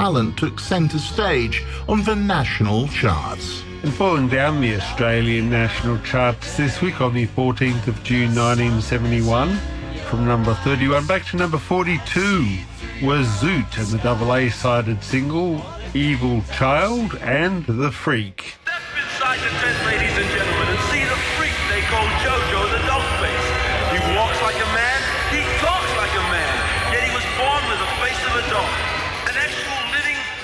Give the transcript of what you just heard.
talent took centre stage on the national charts. And falling down the Australian national charts this week on the 14th of June 1971, from number 31 back to number 42 was Zoot and the double A-sided single Evil Child and The Freak.